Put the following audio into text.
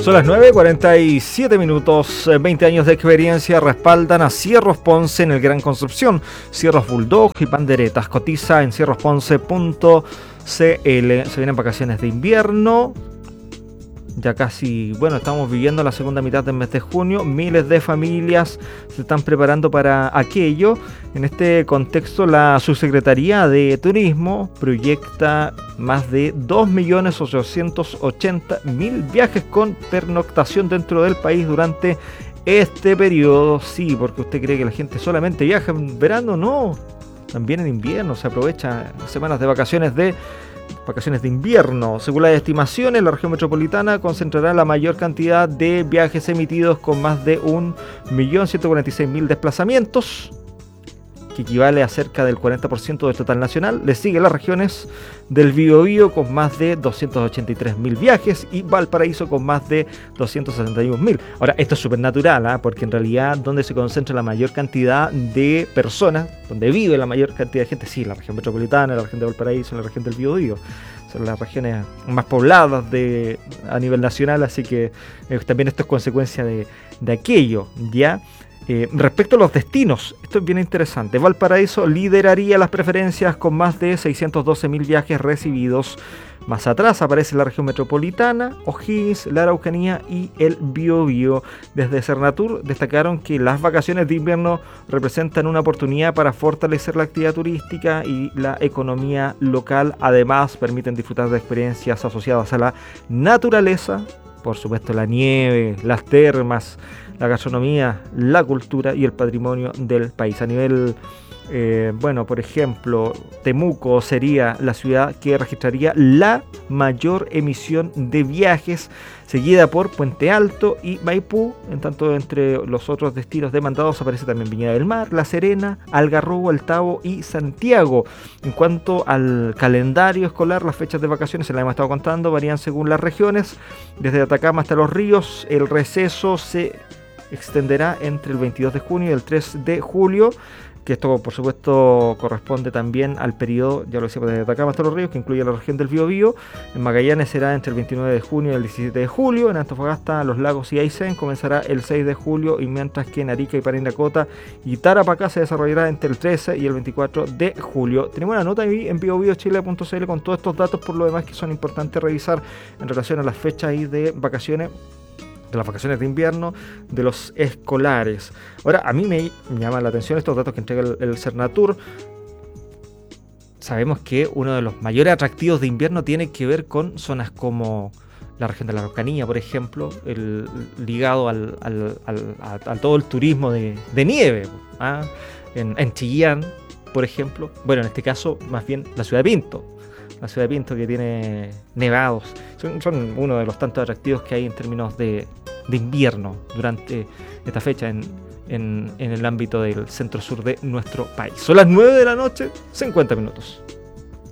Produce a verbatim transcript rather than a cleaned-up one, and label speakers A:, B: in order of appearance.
A: Son las nueve cuarenta y siete minutos. veinte años de experiencia respaldan a Cierros Ponce en el Gran Concepción. Cierros Bulldog y Panderetas. Cotiza en cierros ponce punto c l. Se vienen vacaciones de invierno. Ya casi, bueno, estamos viviendo la segunda mitad del mes de junio. Miles de familias se están preparando para aquello. En este contexto, la Subsecretaría de Turismo proyecta más de dos millones ochocientos ochenta mil viajes con pernoctación dentro del país durante este periodo. Sí, porque usted cree que la gente solamente viaja en verano. No, también en invierno se aprovecha semanas de vacaciones de Vacaciones de invierno. Según las estimaciones, la región metropolitana concentrará la mayor cantidad de viajes emitidos con más de un millón ciento cuarenta y seis mil desplazamientos, que equivale a cerca del cuarenta por ciento del total nacional. Le siguen las regiones del Biobío con más de doscientos ochenta y tres mil viajes y Valparaíso con más de doscientos setenta y un mil. Ahora, esto es súper natural, ¿eh? Porque en realidad donde se concentra la mayor cantidad de personas, donde vive la mayor cantidad de gente, sí, la región metropolitana, la región de Valparaíso, la región del Biobío. Son las regiones más pobladas de, a nivel nacional, así que eh, también esto es consecuencia de, de aquello, ¿ya? Eh, respecto a los destinos, esto es bien interesante. Valparaíso lideraría las preferencias con más de seiscientos doce mil viajes recibidos. Más atrás aparece la región metropolitana, O'Higgins, la Araucanía y el Biobío. Desde Cernatur destacaron que las vacaciones de invierno representan una oportunidad para fortalecer la actividad turística y la economía local. Además, permiten disfrutar de experiencias asociadas a la naturaleza, por supuesto la nieve, las termas, la gastronomía, la cultura y el patrimonio del país. A nivel, eh, bueno, por ejemplo, Temuco sería la ciudad que registraría la mayor emisión de viajes, seguida por Puente Alto y Maipú. En tanto, entre los otros destinos demandados aparece también Viña del Mar, La Serena, Algarrobo, El Tabo y Santiago. En cuanto al calendario escolar, las fechas de vacaciones, se las hemos estado contando, varían según las regiones. Desde Atacama hasta Los Ríos, el receso se extenderá entre el veintidós de junio y el tres de julio, que esto por supuesto corresponde también al periodo, ya lo decíamos, desde Atacama hasta Los Ríos, que incluye la región del Biobío. En Magallanes será entre el veintinueve de junio y el diecisiete de julio. En Antofagasta, Los Lagos y Aysén comenzará el seis de julio, y mientras que en Arica y Parinacota y Tarapacá se desarrollará entre el trece y el veinticuatro de julio. Tenemos una nota ahí en biobiochile punto c l con todos estos datos, por lo demás, que son importantes revisar en relación a las fechas ahí de vacaciones, de las vacaciones de invierno de los escolares. Ahora, a mí me llama la atención estos datos que entrega el, el Cernatur. Sabemos que uno de los mayores atractivos de invierno tiene que ver con zonas como la región de la Araucanía, por ejemplo, el, ligado al, al, al, a, a todo el turismo de, de nieve, ¿ah? en, en Chillán, por ejemplo. Bueno, en este caso, más bien la ciudad de Pinto. La ciudad de Pinto, que tiene nevados. Son, son uno de los tantos atractivos que hay en términos de, de invierno durante esta fecha en, en, en el ámbito del centro sur de nuestro país. Son las nueve de la noche, cincuenta minutos.